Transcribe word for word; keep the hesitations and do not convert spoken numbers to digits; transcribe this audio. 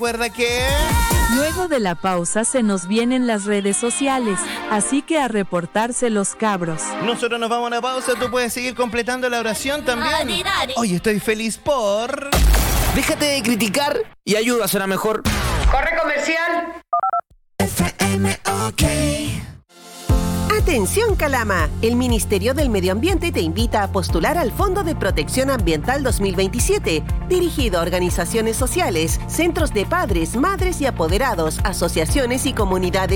recuerda que... Luego de la pausa se nos vienen las redes sociales, así que a reportarse los cabros. Nosotros nos vamos a una pausa, tú puedes seguir completando la oración también. Dale, dale. Hoy estoy feliz por... Déjate de criticar y ayuda a ser mejor. ¡Corre comercial! F M OK. Atención Calama, el Ministerio del Medio Ambiente te invita a postular al Fondo de Protección Ambiental dos mil veintisiete, dirigido a organizaciones sociales, centros de padres, madres y apoderados, asociaciones y comunidades